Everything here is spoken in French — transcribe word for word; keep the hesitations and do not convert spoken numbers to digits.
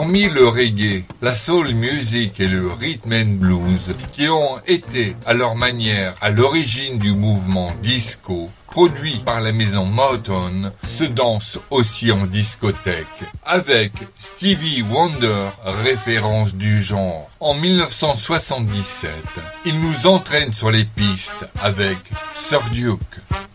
Hormis le reggae, la soul music et le rhythm and blues, qui ont été à leur manière à l'origine du mouvement disco, produit par la maison Motown, se danse aussi en discothèque, avec Stevie Wonder, référence du genre. En dix-neuf cent soixante-dix-sept, il nous entraîne sur les pistes avec Sir Duke.